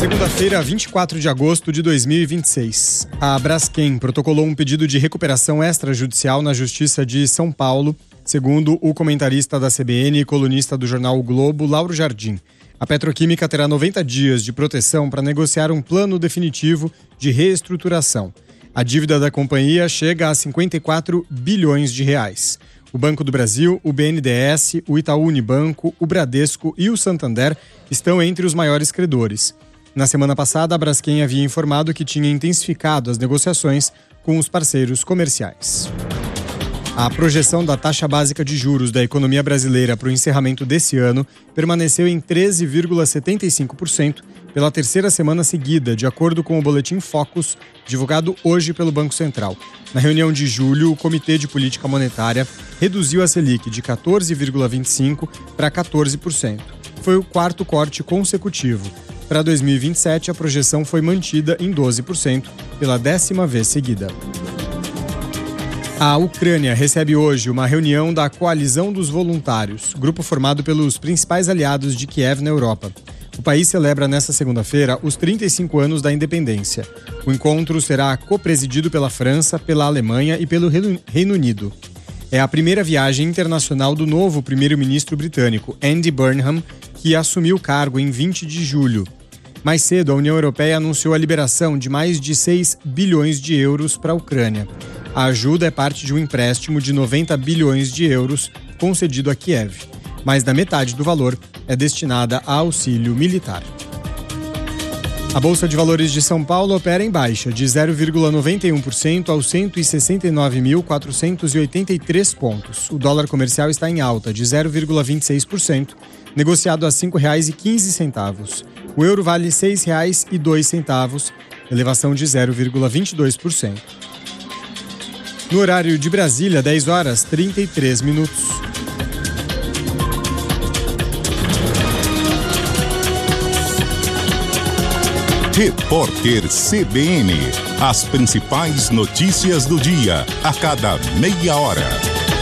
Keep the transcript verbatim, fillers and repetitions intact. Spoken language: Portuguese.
Segunda-feira, vinte e quatro de agosto de dois mil e vinte e seis. A Braskem protocolou um pedido de recuperação extrajudicial na Justiça de São Paulo, segundo o comentarista da C B N e colunista do jornal O Globo, Lauro Jardim. A petroquímica terá noventa dias de proteção para negociar um plano definitivo de reestruturação. A dívida da companhia chega a cinquenta e quatro bilhões de reais. O Banco do Brasil, o B N D E S, o Itaú Unibanco, o Bradesco e o Santander estão entre os maiores credores. Na semana passada, a Braskem havia informado que tinha intensificado as negociações com os parceiros comerciais. A projeção da taxa básica de juros da economia brasileira para o encerramento desse ano permaneceu em treze vírgula setenta e cinco por cento pela terceira semana seguida, de acordo com o boletim Focus, divulgado hoje pelo Banco Central. Na reunião de julho, o Comitê de Política Monetária reduziu a Selic de quatorze vírgula vinte e cinco por cento para quatorze por cento. Foi o quarto corte consecutivo. Para dois mil e vinte e sete, a projeção foi mantida em doze por cento pela décima vez seguida. A Ucrânia recebe hoje uma reunião da Coalizão dos Voluntários, grupo formado pelos principais aliados de Kiev na Europa. O país celebra nesta segunda-feira os trinta e cinco anos da independência. O encontro será copresidido pela França, pela Alemanha e pelo Reino Unido. É a primeira viagem internacional do novo primeiro-ministro britânico, Andy Burnham, que assumiu o cargo em vinte de julho. Mais cedo, a União Europeia anunciou a liberação de mais de seis bilhões de euros para a Ucrânia. A ajuda é parte de um empréstimo de noventa bilhões de euros concedido a Kiev. Mais da metade do valor é destinada a auxílio militar. A Bolsa de Valores de São Paulo opera em baixa de zero vírgula noventa e um por cento aos cento e sessenta e nove mil quatrocentos e oitenta e três pontos. O dólar comercial está em alta de zero vírgula vinte e seis por cento, negociado a cinco reais e quinze centavos. O euro vale seis reais e dois centavos, elevação de zero vírgula vinte e dois por cento. No horário de Brasília, dez horas e trinta e três minutos. Repórter C B N. As principais notícias do dia, a cada meia hora.